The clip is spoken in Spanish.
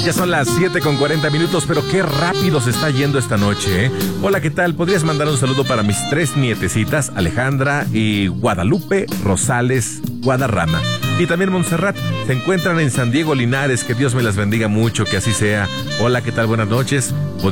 Ya son las 7:40, pero qué rápido se está yendo esta noche, ¿eh? Hola, ¿qué tal? ¿Podrías mandar un saludo para mis 3 nietecitas, Alejandra y Guadalupe Rosales Guadarrama? Y también Montserrat, se encuentran en San Diego Linares, que Dios me las bendiga mucho, que así sea. Hola, ¿qué tal? Buenas noches.